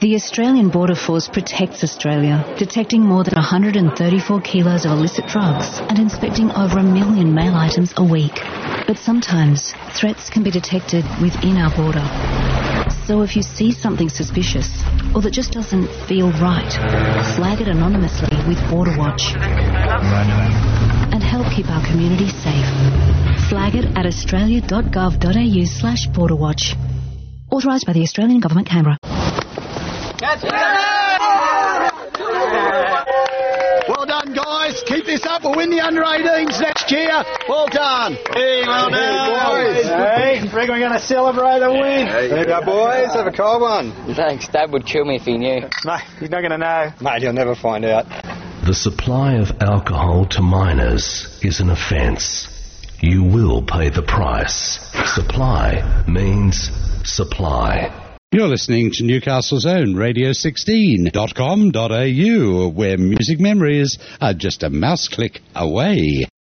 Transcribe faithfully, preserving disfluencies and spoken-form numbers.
The Australian Border Force protects Australia, detecting more than one hundred thirty-four kilos of illicit drugs and inspecting over a million mail items a week. But sometimes, threats can be detected within our border. So if you see something suspicious, or that just doesn't feel right, flag it anonymously with Border Watch. And help keep our community safe. Flag it at australia.gov.au slash borderwatch. Authorised by the Australian Government, Canberra. Well done, guys. Keep this up. We'll win the under eighteens next year. Well done. Hey, well done, boys. Hey, reckon we're going to celebrate a win. There you go, boys. Have a cold one. Thanks. Dad would kill me if he knew. Mate, he's not going to know. Mate, you'll never find out. The supply of alcohol to minors is an offence. You will pay the price. Supply means supply. You're listening to Newcastle's own radio sixteen dot com dot a u, where music memories are just a mouse click away.